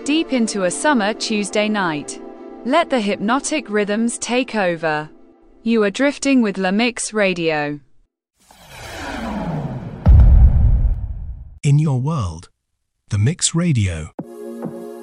deep into a summer Tuesday night. Let the hypnotic rhythms take over. You are drifting with La Mix Radio. In your world, The Mix Radio.